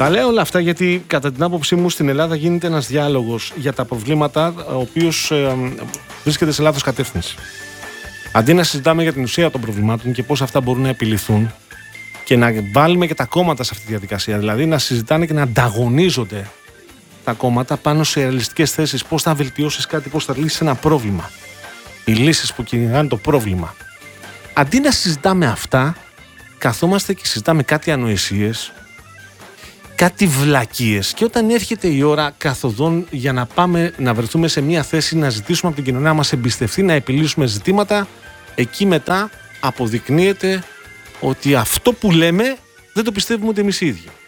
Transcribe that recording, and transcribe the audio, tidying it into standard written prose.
Τα λέω όλα αυτά γιατί κατά την άποψή μου στην Ελλάδα γίνεται ένας διάλογος για τα προβλήματα ο οποίος βρίσκεται σε λάθος κατεύθυνση. Αντί να συζητάμε για την ουσία των προβλημάτων και πώς αυτά μπορούν να επιληθούν και να βάλουμε και τα κόμματα σε αυτή τη διαδικασία, δηλαδή να συζητάνε και να ανταγωνίζονται τα κόμματα πάνω σε ρεαλιστικές θέσεις, πώς θα βελτιώσεις κάτι, πώς θα λύσεις ένα πρόβλημα. Οι λύσεις που κυνηγάνε το πρόβλημα. Αντί να συζητάμε αυτά, καθόμαστε και συζητάμε κάτι ανοησίες, κάτι βλακίες, και όταν έρχεται η ώρα καθοδόν για να πάμε να βρεθούμε σε μια θέση να ζητήσουμε από την κοινωνία να μας εμπιστευτεί, να επιλύσουμε ζητήματα, εκεί μετά αποδεικνύεται ότι αυτό που λέμε δεν το πιστεύουμε ούτε εμείς οι ίδιοι.